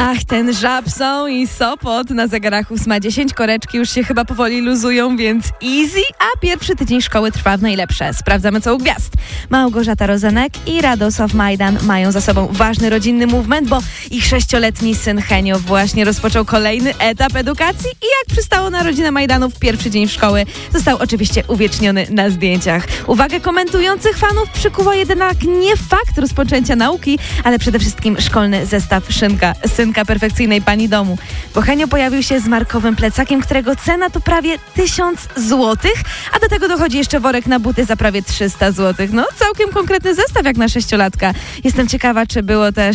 Ach, ten Żabson i Sopot na zegarach 8:10. Koreczki już się chyba powoli luzują, więc easy, a pierwszy tydzień szkoły trwa w najlepsze. Sprawdzamy, co u gwiazd. Małgorzata Rozenek i Radosław Majdan mają za sobą ważny rodzinny movement, bo ich 6-letni syn Henio właśnie rozpoczął kolejny etap edukacji i jak przystało na rodzinę Majdanów, pierwszy dzień szkoły został oczywiście uwieczniony na zdjęciach. Uwagę komentujących fanów przykuwa jednak nie fakt rozpoczęcia nauki, ale przede wszystkim szkolny zestaw synka perfekcyjnej pani domu. Bo Henio pojawił się z markowym plecakiem, którego cena to prawie 1000 zł, a do tego dochodzi jeszcze worek na buty za prawie 300 zł. No, całkiem konkretny zestaw jak na 6-latka. Jestem ciekawa, czy było też